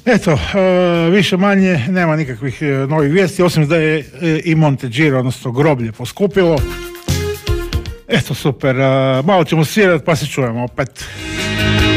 Eto, više manje nema nikakvih novih vijesti, osim da je i Montegiro, odnosno groblje, poskupilo. Eto, super, malo ćemo svirati pa se čujemo opet.